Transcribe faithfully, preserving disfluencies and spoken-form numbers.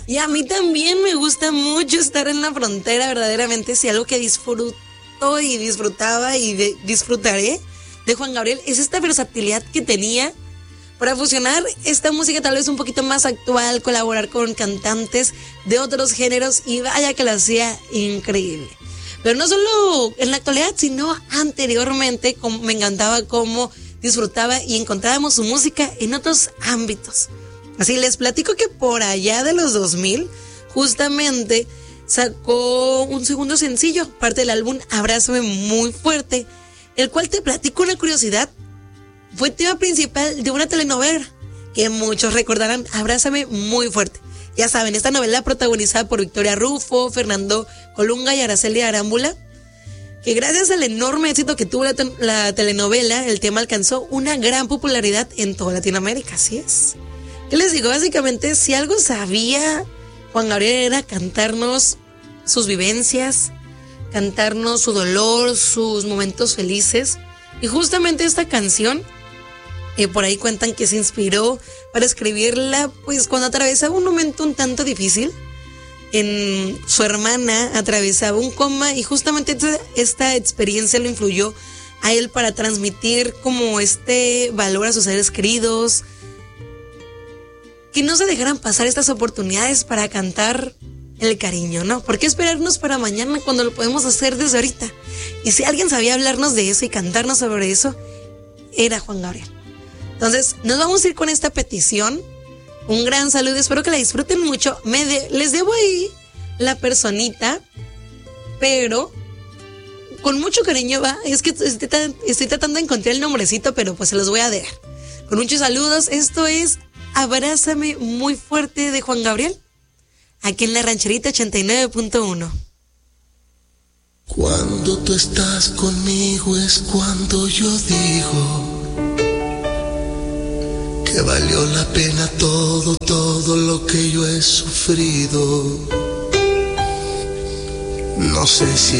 Y a mí también me gusta mucho estar en la frontera, verdaderamente. Si algo que disfruto y disfrutaba y de, disfrutaré de Juan Gabriel es esta versatilidad que tenía para fusionar esta música tal vez un poquito más actual, colaborar con cantantes de otros géneros, y vaya que lo hacía increíble. Pero no solo en la actualidad, sino anteriormente, como me encantaba cómo disfrutaba y encontrábamos su música en otros ámbitos. Así les platico que por allá de los dos mil, justamente sacó un segundo sencillo, parte del álbum Abrázame Muy Fuerte, el cual, te platico una curiosidad, fue tema principal de una telenovela que muchos recordarán, Abrázame Muy Fuerte. Ya saben, esta novela protagonizada por Victoria Rufo, Fernando Colunga y Araceli Arámbula, que gracias al enorme éxito que tuvo la, te- la telenovela, el tema alcanzó una gran popularidad en toda Latinoamérica, así es. ¿Qué les digo? Básicamente, si algo sabía Juan Gabriel era cantarnos sus vivencias, cantarnos su dolor, sus momentos felices. Y justamente esta canción, eh, por ahí cuentan que se inspiró para escribirla, pues cuando atravesaba un momento un tanto difícil. En su hermana atravesaba un coma y justamente esta, esta experiencia lo influyó a él para transmitir como este valor a sus seres queridos, que no se dejaran pasar estas oportunidades para cantar el cariño, ¿no? ¿Por qué esperarnos para mañana cuando lo podemos hacer desde ahorita? Y si alguien sabía hablarnos de eso y cantarnos sobre eso, era Juan Gabriel. Entonces, nos vamos a ir con esta petición. Un gran saludo, espero que la disfruten mucho. Me de, les debo ahí la personita, pero con mucho cariño, va. Es que estoy, estoy tratando de encontrar el nombrecito, pero pues se los voy a dar. Con muchos saludos, esto es Abrázame Muy Fuerte de Juan Gabriel, aquí en la Rancherita ochenta y nueve punto uno. Cuando tú estás conmigo es cuando yo digo que valió la pena todo, todo lo que yo he sufrido. No sé si